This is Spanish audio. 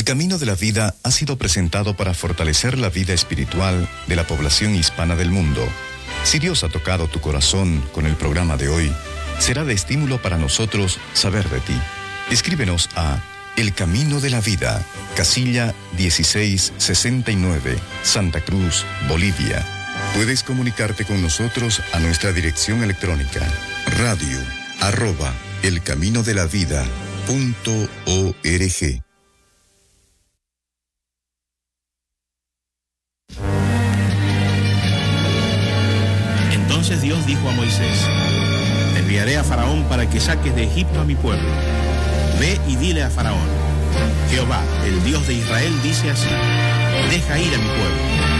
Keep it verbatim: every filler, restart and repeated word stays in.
El Camino de la Vida ha sido presentado para fortalecer la vida espiritual de la población hispana del mundo. Si Dios ha tocado tu corazón con el programa de hoy, será de estímulo para nosotros saber de ti. Escríbenos a El Camino de la Vida, casilla dieciséis sesenta y nueve, Santa Cruz, Bolivia. Puedes comunicarte con nosotros a nuestra dirección electrónica radio arroba elcaminodelavida punto org. Entonces Dios dijo a Moisés: te enviaré a Faraón para que saques de Egipto a mi pueblo. Ve y dile a Faraón: Jehová, el Dios de Israel, dice así: deja ir a mi pueblo,